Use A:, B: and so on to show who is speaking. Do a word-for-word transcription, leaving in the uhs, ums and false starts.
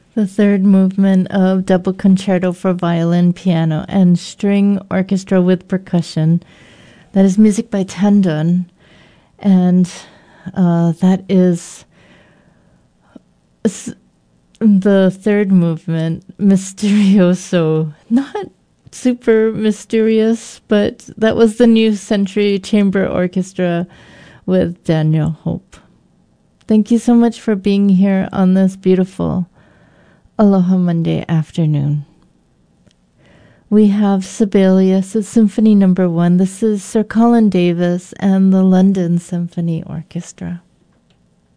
A: The third movement of Double Concerto for Violin, Piano, and String Orchestra with Percussion. That is music by Tendon, and uh, that is the third movement, Mysterioso. Not super mysterious, but that was the New Century Chamber Orchestra with Daniel Hope. Thank you so much for being here on this beautiful Aloha Monday afternoon. We have Sibelius, Symphony Number One. This is Sir Colin Davis and the London Symphony Orchestra.